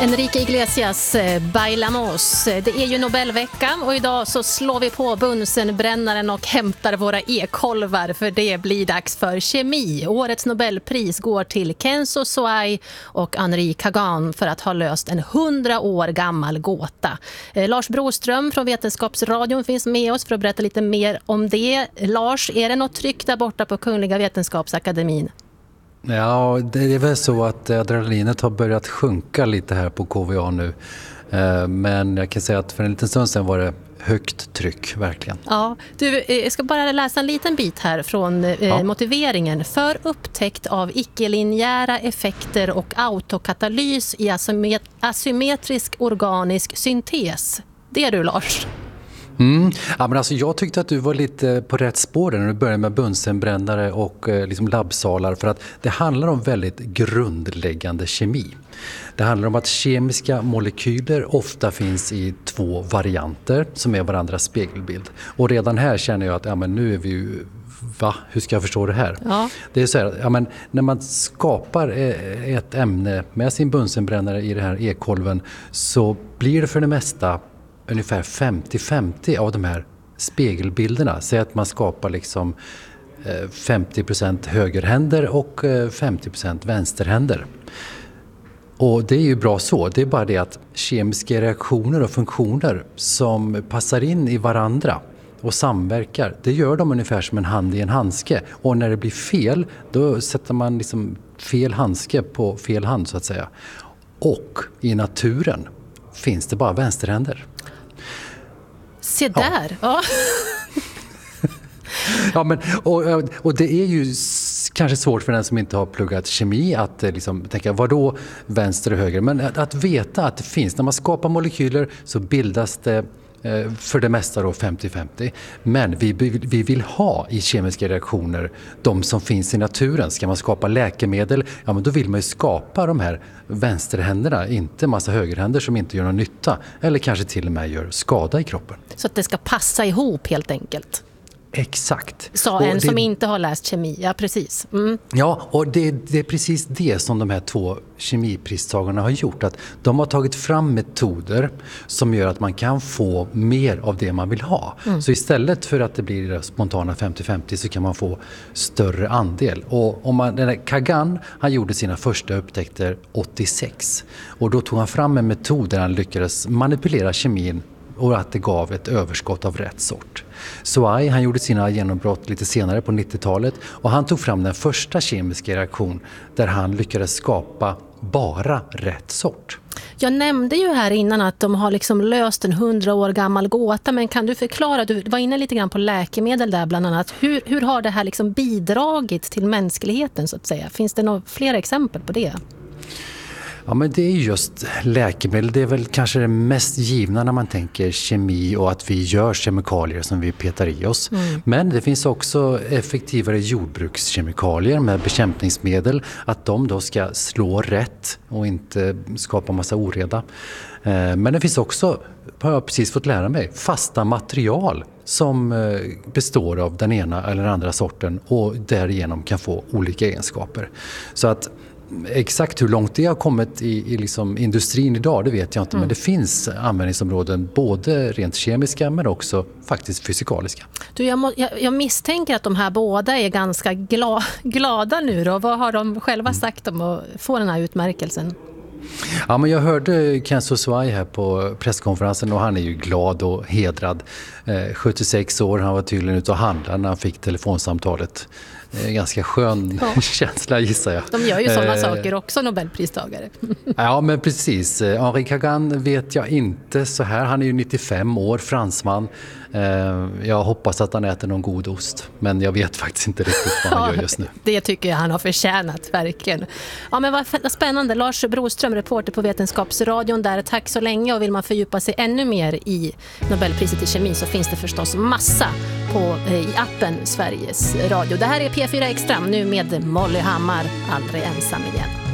Enrique Iglesias, Bailamos. Det är ju Nobelvecka och idag så slår vi på bunsenbrännaren och hämtar våra e-kolvar för det blir dags för kemi. Årets Nobelpris går till Kenzo Sawai och Henri Kagan för att ha löst en 100 år gammal gåta. Lars Broström från Vetenskapsradion finns med oss för att berätta lite mer om det. Lars, är det något tryck där borta på Kungliga Vetenskapsakademin? Ja, det är väl så att adrenalinet har börjat sjunka lite här på KVA nu. Men jag kan säga att för en liten stund sedan var det högt tryck, verkligen. Ja, jag ska bara läsa en liten bit här från motiveringen. För upptäckt av icke-linjära effekter och autokatalys i asymmetrisk organisk syntes. Det är du, Lars. Ja, men alltså jag tyckte att du var lite på rätt spår när du började med bunsenbrännare och liksom labbsalar, för att det handlar om väldigt grundläggande kemi. Det handlar om att kemiska molekyler ofta finns i två varianter som är varandras spegelbild. Och redan här känner jag att men nu är vi ju... Hur ska jag förstå det här? Ja. Det är så här, när man skapar ett ämne med sin bunsenbrännare i det här e-kolven så blir det för det mesta ungefär 50-50 av de här spegelbilderna. Säg att man skapar liksom 50% högerhänder och 50% vänsterhänder. Och det är ju bra så. Det är bara det att kemiska reaktioner och funktioner som passar in i varandra och samverkar, det gör de ungefär som en hand i en handske. Och när det blir fel, då sätter man liksom fel handske på fel hand så att säga. Och i naturen finns det bara vänsterhänder. Se där! Ja. Ja, men, och det är ju kanske svårt för den som inte har pluggat kemi att liksom tänka, vadå vänster och höger? Men att veta att det finns, när man skapar molekyler så bildas det för det mesta då 50-50. Men vi vill ha i kemiska reaktioner de som finns i naturen. Ska man skapa läkemedel, ja men då vill man ju skapa de här vänsterhänderna, inte massa högerhänder som inte gör någon nytta. Eller kanske till och med gör skada i kroppen. Så att det ska passa ihop helt enkelt. Exakt. Sa en som inte har läst kemi, ja precis. Ja, och det är precis det som de här två kemipristagarna har gjort. Att de har tagit fram metoder som gör att man kan få mer av det man vill ha. Så istället för att det blir spontana 50-50 så kan man få större andel. Och den här Kagan, han gjorde sina första upptäckter 86. Och då tog han fram en metod där han lyckades manipulera kemin och att det gav ett överskott av rätt sort. Sawai, han gjorde sina genombrott lite senare på 90-talet och han tog fram den första kemiska reaktion där han lyckades skapa bara rätt sort. Jag nämnde ju här innan att de har liksom löst en 100 år gammal gåta, men kan du förklara, du var inne lite grann på läkemedel där bland annat, hur har det här liksom bidragit till mänskligheten så att säga? Finns det några fler exempel på det? Ja, men det är just läkemedel. Det är väl kanske det mest givna när man tänker kemi och att vi gör kemikalier som vi petar i oss. Men det finns också effektivare jordbrukskemikalier med bekämpningsmedel. Att de då ska slå rätt och inte skapa massa oreda. Men det finns också, har jag precis fått lära mig, fasta material som består av den ena eller andra sorten och därigenom kan få olika egenskaper. Så att exakt hur långt det har kommit i liksom industrin idag, det vet jag inte. Men det finns användningsområden, både rent kemiska men också faktiskt fysikaliska. Du, jag misstänker att de här båda är ganska glada nu då. Vad har de själva sagt om att få den här utmärkelsen? Ja, men jag hörde Kenzo Sawai här på presskonferensen och han är ju glad och hedrad. 76 år, han var tydligen ute och handlade när han fick telefonsamtalet. Ganska skön känsla, gissar jag. De gör ju sådana saker också, Nobelpristagare. Ja, men precis. Henri Kagan vet jag inte så här. Han är ju 95 år, fransman. Jag hoppas att han äter någon god ost. Men jag vet faktiskt inte riktigt vad han gör just nu. Det tycker jag han har förtjänat, verkligen. Ja, men vad spännande. Lars Broström, reporter på Vetenskapsradion där. Tack så länge, och vill man fördjupa sig ännu mer i Nobelpriset i kemi så finns det förstås massa i appen Sveriges Radio. Det här är P4 Extra nu med Molly Hammar, aldrig ensam igen.